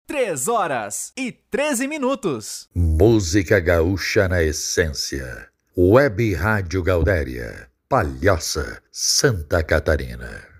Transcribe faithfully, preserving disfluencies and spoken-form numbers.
Três horas e treze minutos. Música gaúcha na essência. Web Rádio Gaudéria, Palhoça, Santa Catarina.